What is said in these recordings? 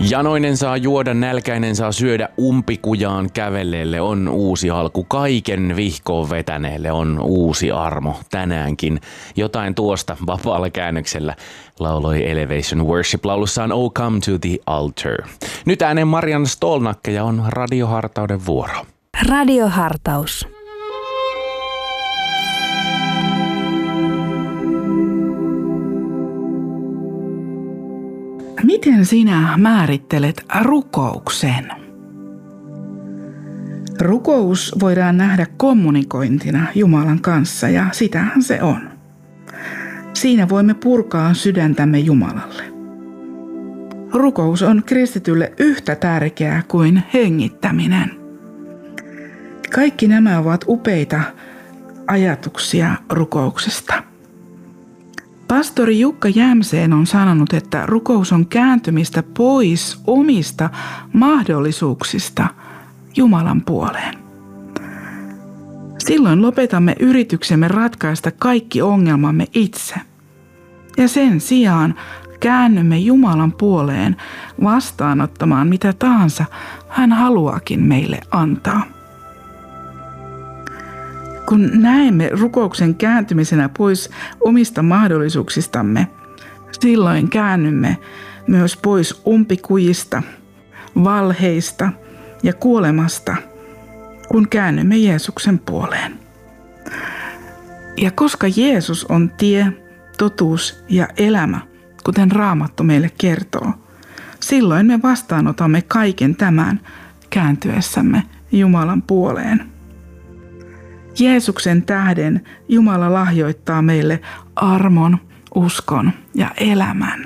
Janoinen saa juoda, nälkäinen saa syödä, umpikujaan kävelleelle on uusi alku. Kaiken vihkoon vetäneelle on uusi armo tänäänkin. Jotain tuosta vapaalla käännöksellä lauloi Elevation Worship-laulussaan Oh Come to the Altar. Nyt ääneen Marianna Stolnakke ja on Radiohartauden vuoro. Radiohartaus. Miten sinä määrittelet rukouksen? Rukous voidaan nähdä kommunikointina Jumalan kanssa ja sitähän se on. Siinä voimme purkaa sydäntämme Jumalalle. Rukous on kristitylle yhtä tärkeää kuin hengittäminen. Kaikki nämä ovat upeita ajatuksia rukouksesta. Pastori Jukka Jämseen on sanonut, että rukous on kääntymistä pois omista mahdollisuuksista Jumalan puoleen. Silloin lopetamme yrityksemme ratkaista kaikki ongelmamme itse. Ja sen sijaan käännymme Jumalan puoleen vastaanottamaan mitä tahansa hän haluaakin meille antaa. Kun näemme rukouksen kääntymisenä pois omista mahdollisuuksistamme, silloin käännymme myös pois umpikujista, valheista ja kuolemasta, kun käännymme Jeesuksen puoleen. Ja koska Jeesus on tie, totuus ja elämä, kuten Raamattu meille kertoo, silloin me vastaanotamme kaiken tämän kääntyessämme Jumalan puoleen. Jeesuksen tähden Jumala lahjoittaa meille armon, uskon ja elämän.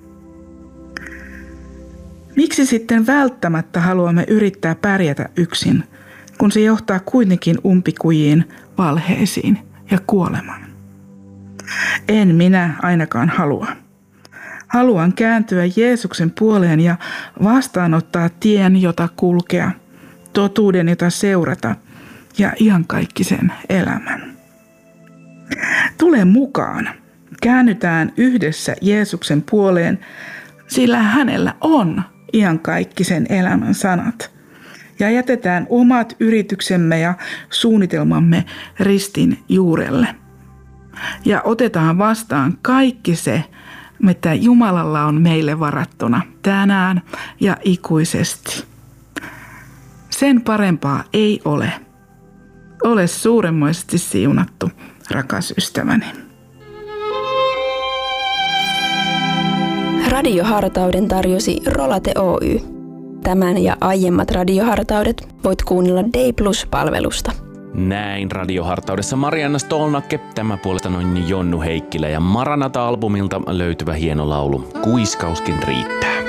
Miksi sitten välttämättä haluamme yrittää pärjätä yksin, kun se johtaa kuitenkin umpikujiin, valheisiin ja kuolemaan? En minä ainakaan halua. Haluan kääntyä Jeesuksen puoleen ja vastaanottaa tien, jota kulkea, totuuden, jota seurata ja iankaikkisen elämän. Tule mukaan. Käännytään yhdessä Jeesuksen puoleen, sillä hänellä on iankaikkisen elämän sanat. Ja jätetään omat yrityksemme ja suunnitelmamme ristin juurelle. Ja otetaan vastaan kaikki se, mitä Jumalalla on meille varattuna tänään ja ikuisesti. Sen parempaa ei ole. Ole suuremmoisesti siunattu, rakas ystäväni. Radiohartauden tarjosi Rolate Oy. Tämän ja aiemmat radiohartaudet voit kuunnella Day Plus-palvelusta. Näin Radiohartaudessa Marianna Stolnakke, tämä puolelta noin Jonnu Heikkilä ja Maranata-albumilta löytyvä hieno laulu Kuiskauskin riittää.